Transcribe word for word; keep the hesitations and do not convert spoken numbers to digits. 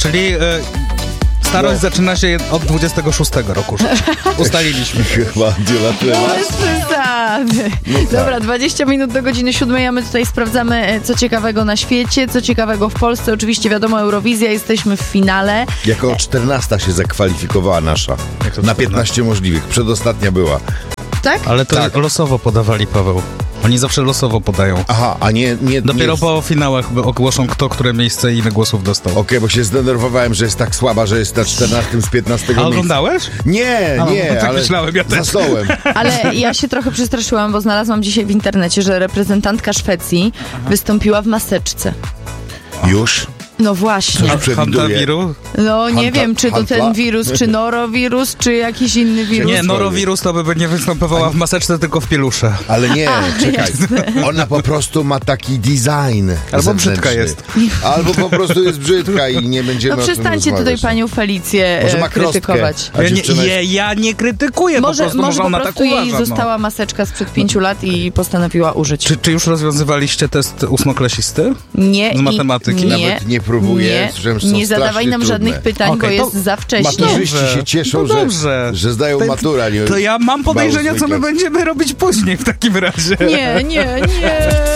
Czyli y, starość no. zaczyna się od dwudziestego szóstego roku życia. Ustaliliśmy. Chyba tyle. No bez przesady. No tak. Dobra, dwadzieścia minut do godziny siódmej, a my tutaj sprawdzamy, co ciekawego na świecie, co ciekawego w Polsce. Oczywiście wiadomo, Eurowizja, jesteśmy w finale. Jako czternasta się zakwalifikowała nasza. Na piętnaście możliwych. Przedostatnia była. Tak? Ale to tak. losowo podawali, Paweł. Oni zawsze losowo podają. Aha, a nie... nie Dopiero nie... po finałach ogłoszą, kto które miejsce i ile głosów dostał. Okej, okay, bo się zdenerwowałem, że jest tak słaba, że jest na czternastym z piętnastego A miejsca. oglądałeś? Nie, a, nie, no, tak ale myślałem, ja też. zasnąłem. Ale ja się trochę przestraszyłam, bo znalazłam dzisiaj w internecie, że reprezentantka Szwecji Aha. wystąpiła w maseczce. Już? No właśnie. Coś przewiduje. Hantawiru? No nie Hanta, wiem, czy to hanta? ten wirus, czy norowirus, czy jakiś inny wirus. Nie, norowirus to by nie występowała w maseczce, tylko w pielusze. Ale nie, A, czekaj. Jasne. Ona po prostu ma taki design Albo zewnętrzny. brzydka jest. Albo po prostu jest brzydka i nie będziemy No o tym przestańcie rozmawiać. tutaj panią Felicję Może ma krytykować. A Ja nie, dziewczyna jest- je, ja nie krytykuję, Może, po prostu, może może po ona prostu tak jej uważa. została No. maseczka sprzed pięciu lat i postanowiła użyć. Czy, czy już rozwiązywaliście test ósmoklasisty? Nie. Z matematyki? I, Nawet nie próbuję, Nie, słyszałem, że są nie zadawaj strasznie nam trudne. żadnych pytań, Okej, bo to jest za wcześnie. Maturzyści Dobrze. się cieszą, No dobrze. że, że zdają To- maturę. a Nie To ja mam podejrzenia, co my mało zwykle. będziemy robić później w takim razie. Nie, nie, nie.